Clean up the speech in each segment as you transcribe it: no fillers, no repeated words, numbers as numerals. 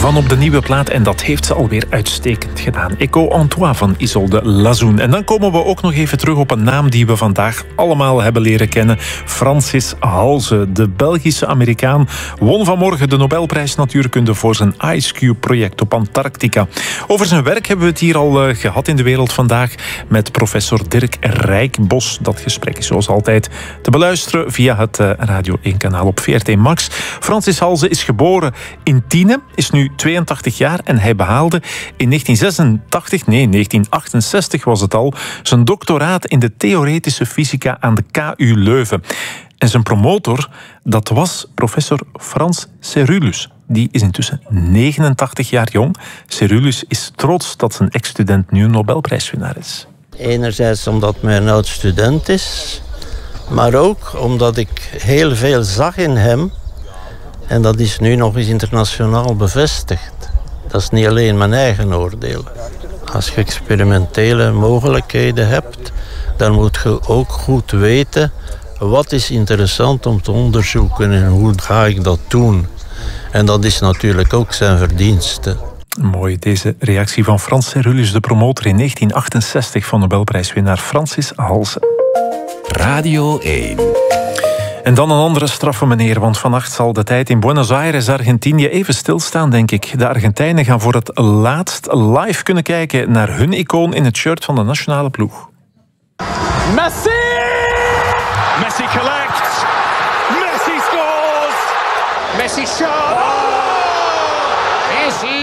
van op de nieuwe plaat en dat heeft ze alweer uitstekend gedaan. Echo en toi van Isolde Lazoun. En dan komen we ook nog even terug op een naam die we vandaag allemaal hebben leren kennen. Francis Halse, de Belgische Amerikaan, won vanmorgen de Nobelprijs Natuurkunde voor zijn Ice Cube-project op Antarctica. Over zijn werk hebben we het hier al gehad in De Wereld Vandaag met professor Dirk Rijkbos. Dat gesprek is zoals altijd te beluisteren via het Radio 1-kanaal op VRT Max. Francis Halse is geboren in Tiene, is nu 82 jaar en hij behaalde in 1968 was het al, zijn doctoraat in de theoretische fysica aan de KU Leuven. En zijn promotor, dat was professor Frans Cerulus. Die is intussen 89 jaar jong. Cerulus is trots dat zijn ex-student nu een Nobelprijswinnaar is. Enerzijds omdat hij een oud-student is, maar ook omdat ik heel veel zag in hem. En dat is nu nog eens internationaal bevestigd. Dat is niet alleen mijn eigen oordeel. Als je experimentele mogelijkheden hebt, dan moet je ook goed weten wat is interessant om te onderzoeken en hoe ga ik dat doen. En dat is natuurlijk ook zijn verdienste. Mooi, deze reactie van Frans Cerulus, de promotor in 1968 van Nobelprijswinnaar Francis Halse. Radio 1. En dan een andere straffe meneer, want vannacht zal de tijd in Buenos Aires, Argentinië, even stilstaan, denk ik. De Argentijnen gaan voor het laatst live kunnen kijken naar hun icoon in het shirt van de nationale ploeg. Messi! Messi collects. Messi scores. Messi shot. Oh! Messi!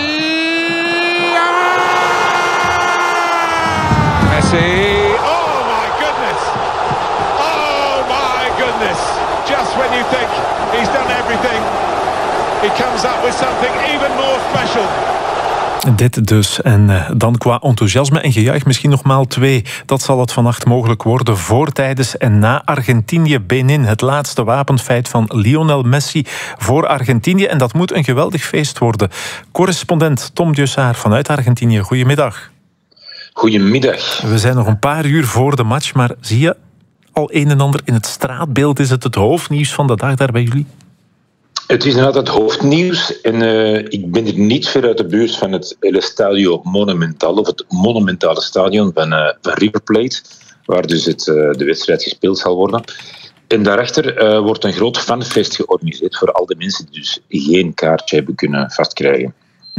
Messi! Oh my goodness! Oh my goodness! Just when you think he's done everything, he comes up with something even more special. Dit dus. En dan qua enthousiasme en gejuich misschien nog maal 2. Dat zal het vannacht mogelijk worden voor, tijdens en na Argentinië-Benin. Het laatste wapenfeit van Lionel Messi voor Argentinië. En dat moet een geweldig feest worden. Correspondent Tom Dieussaert vanuit Argentinië. Goedemiddag. Goedemiddag. We zijn nog een paar uur voor de match, maar zie je al een en ander in het straatbeeld? Is het hoofdnieuws van de dag daar bij jullie? Het is inderdaad het hoofdnieuws en ik ben er niet ver uit de buurt van het El Estadio Monumental, of het monumentale stadion van River Plate, waar dus de wedstrijd gespeeld zal worden. En daarachter wordt een groot fanfest georganiseerd voor al de mensen die dus geen kaartje hebben kunnen vastkrijgen.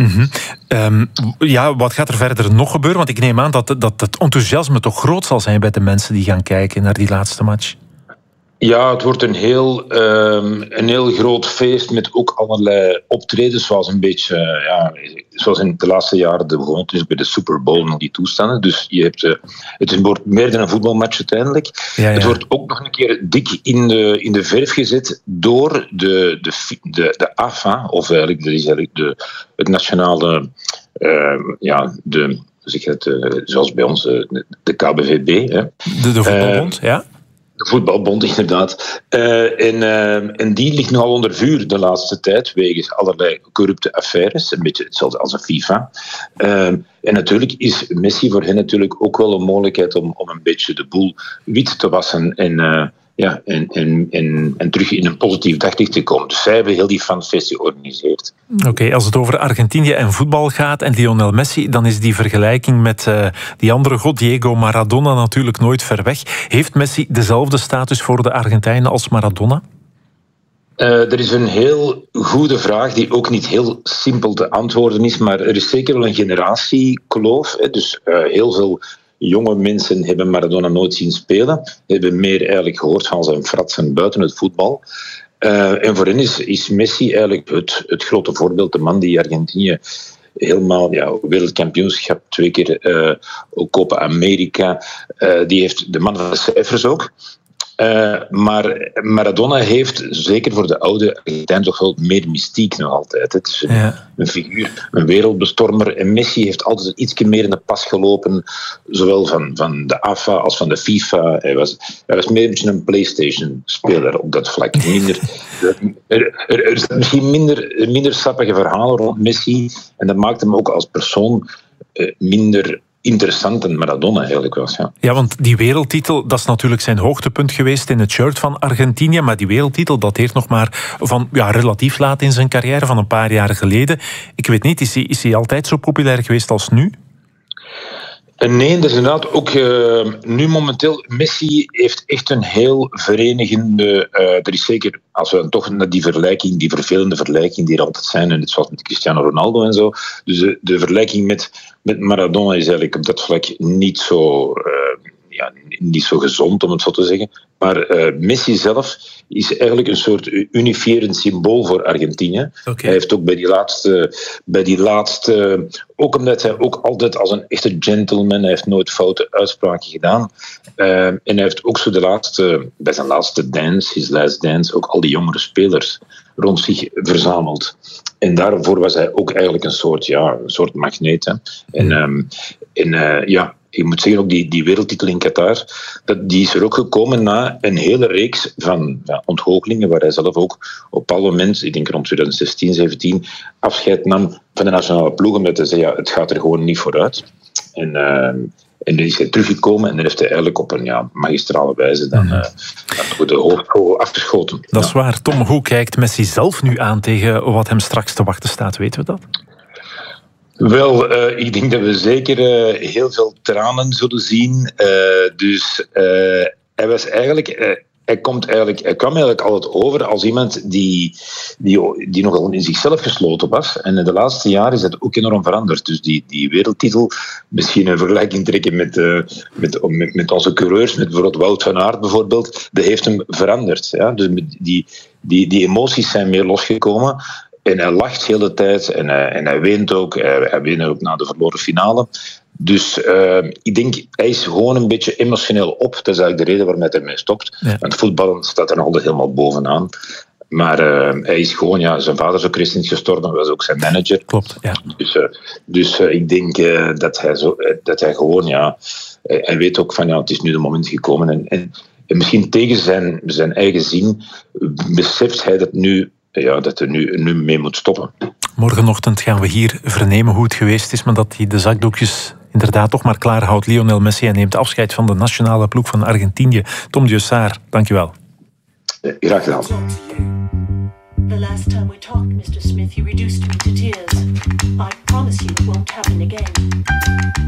Ja, wat gaat er verder nog gebeuren? Want ik neem aan dat het enthousiasme toch groot zal zijn bij de mensen die gaan kijken naar die laatste match. Ja, het wordt een heel groot feest met ook allerlei optredens, zoals een beetje, zoals in de laatste jaren de gewoonte is bij de Super Bowl en die toestanden. Dus je hebt, het wordt meer dan een voetbalmatch uiteindelijk. Ja. Het wordt ook nog een keer dik in de verf gezet door de AFA, of eigenlijk, dat is eigenlijk het nationale, zoals bij ons de KBVB. Hè. De voetbalbond, ja. De voetbalbond, inderdaad. En die ligt nogal onder vuur de laatste tijd, wegens allerlei corrupte affaires. Een beetje hetzelfde als de FIFA. En natuurlijk is Messi voor hen natuurlijk ook wel een mogelijkheid om een beetje de boel wit te wassen en terug in een positief daglicht te komen. Dus zij hebben heel die fanfest georganiseerd. Oké, als het over Argentinië en voetbal gaat en Lionel Messi, dan is die vergelijking met die andere god Diego Maradona natuurlijk nooit ver weg. Heeft Messi dezelfde status voor de Argentijnen als Maradona? Er is een heel goede vraag die ook niet heel simpel te antwoorden is, maar er is zeker wel een generatiekloof. Dus heel veel jonge mensen hebben Maradona nooit zien spelen. Hebben meer eigenlijk gehoord van zijn fratsen buiten het voetbal. En voor hen is Messi eigenlijk het grote voorbeeld. De man die Argentinië helemaal wereldkampioenschap, 2 keer Copa America. Die heeft de man van de cijfers ook. Maar Maradona heeft, zeker voor de oude Argentijn, toch wel meer mystiek nog altijd. Het is een figuur, een wereldbestormer. En Messi heeft altijd iets meer in de pas gelopen, zowel van de AFA als van de FIFA. Hij was meer een beetje een PlayStation-speler op dat vlak. Er zijn misschien minder sappige verhalen rond Messi. En dat maakt hem ook als persoon minder interessant dan Maradona eigenlijk was. Ja. Ja, want die wereldtitel, dat is natuurlijk zijn hoogtepunt geweest in het shirt van Argentinië, maar die wereldtitel dateert nog maar van relatief laat in zijn carrière, van een paar jaar geleden. Ik weet niet, is hij altijd zo populair geweest als nu? Nee, dat is inderdaad ook nu momenteel. Messi heeft echt een heel verenigende. Er is zeker, als we dan toch naar die vervelende vergelijking die er altijd zijn, en net zoals met Cristiano Ronaldo en zo. Dus de vergelijking met Maradona is eigenlijk op dat vlak niet zo gezond, om het zo te zeggen. Maar Messi zelf is eigenlijk een soort unifiërend symbool voor Argentinië. Okay. Hij heeft ook bij die laatste, ook omdat hij ook altijd als een echte gentleman, hij heeft nooit foute uitspraken gedaan. En hij heeft ook zo bij zijn laatste dance, his last dance, ook al die jongere spelers rond zich verzameld. En daarvoor was hij ook eigenlijk een soort magneet. Hè. Ik moet zeggen, ook die wereldtitel in Qatar, die is er ook gekomen na een hele reeks van ontgoochelingen, waar hij zelf ook op een bepaald moment, ik denk rond 2016, 2017, afscheid nam van de nationale ploeg, omdat hij zei, het gaat er gewoon niet vooruit. En dan is hij teruggekomen en dan heeft hij eigenlijk op een magistrale wijze dan de hoofdvogel afgeschoten. Dat is waar. Tom, hoe kijkt Messi zelf nu aan tegen wat hem straks te wachten staat? Weten we dat? Wel, ik denk dat we zeker heel veel tranen zullen zien. Hij kwam eigenlijk altijd over als iemand die nogal in zichzelf gesloten was. En in de laatste jaren is dat ook enorm veranderd. Dus die wereldtitel, misschien een vergelijking trekken met onze coureurs, met bijvoorbeeld Wout van Aert bijvoorbeeld, dat heeft hem veranderd. Ja? Dus die emoties zijn meer losgekomen. En hij lacht de hele tijd en hij weent ook. Hij weent ook na de verloren finale. Dus ik denk, hij is gewoon een beetje emotioneel op. Dat is eigenlijk de reden waarom hij ermee stopt. Ja. Want voetballen staat er nog altijd helemaal bovenaan. Maar hij is gewoon, zijn vader is ook recent gestorven, was ook zijn manager. Klopt, ja. Dus ik denk dat hij gewoon, hij weet ook van, het is nu de moment gekomen. En misschien tegen zijn eigen zin beseft hij dat er nu mee moet stoppen. Morgenochtend gaan we hier vernemen hoe het geweest is, maar dat hij de zakdoekjes inderdaad toch maar klaar houdt. Lionel Messi, en neemt afscheid van de nationale ploeg van Argentinië. Tom Diossard, dankjewel. Graag gedaan. The last time we talked, Mr. Smith, you reduced me to tears. I promise you it won't happen again.